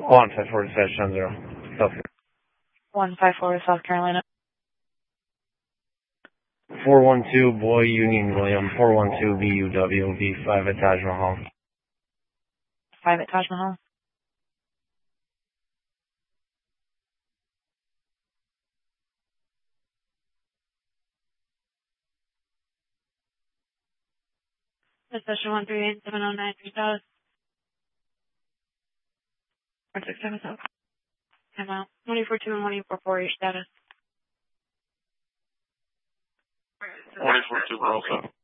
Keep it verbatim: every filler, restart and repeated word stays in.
one five four dispatch ten zero. South one five four South Carolina. four one two Boy Union William, four one two B U W, V five at Taj Mahal. five at Taj Mahal. Session one three eight seven zero nine three thousand. One six seven South. I'm out. one eight four two and one eight four four, your status. one eight four two, we're all set.